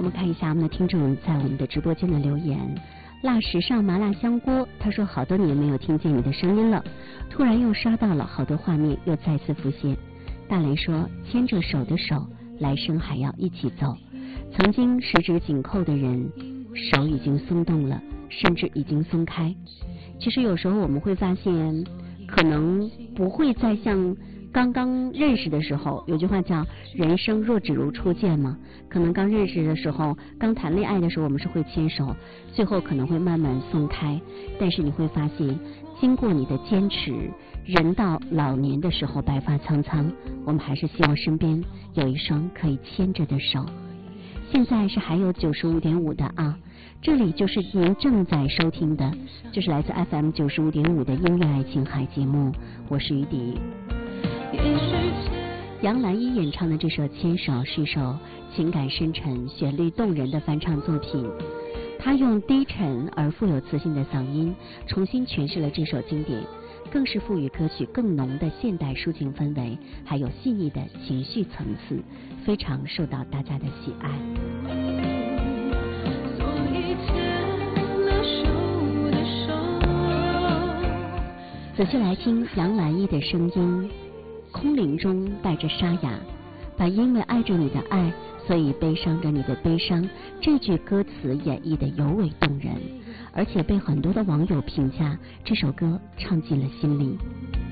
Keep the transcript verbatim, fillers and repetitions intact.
们看一下我们的听众在我们的直播间的留言。辣时尚麻辣香锅，他说好多年没有听见你的声音了，突然又刷到了好多画面，又再次浮现。大雷说牵着手的手，来生还要一起走。曾经十指紧扣的人，手已经松动了，甚至已经松开。其实有时候我们会发现，可能不会再像刚刚认识的时候，有句话叫人生若只如初见嘛。可能刚认识的时候，刚谈恋爱的时候，我们是会牵手，最后可能会慢慢松开。但是你会发现，经过你的坚持，人到老年的时候白发苍苍，我们还是希望身边有一双可以牵着的手。现在是还有九十五点五的啊，这里就是您正在收听的，就是来自 F M 九十五点五的音乐爱情海节目，我是于迪。杨澜依演唱的这首《牵手》是一首情感深沉、旋律动人的翻唱作品。她用低沉而富有磁性的嗓音重新诠释了这首经典，更是赋予歌曲更浓的现代抒情氛围，还有细腻的情绪层次，非常受到大家的喜爱。仔细来听杨澜依的声音，空灵中带着沙哑，把因为爱着你的爱，所以悲伤着你的悲伤这句歌词演绎的尤为动人，而且被很多的网友评价这首歌唱进了心里。